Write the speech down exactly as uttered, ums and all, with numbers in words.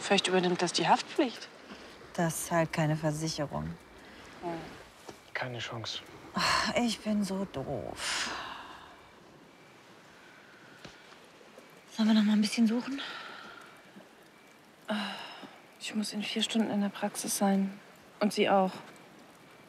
Vielleicht übernimmt das die Haftpflicht. Das zahlt keine Versicherung. Keine Chance. Ich bin so doof. Sollen wir noch mal ein bisschen suchen? Ich muss in vier Stunden in der Praxis sein. Und Sie auch.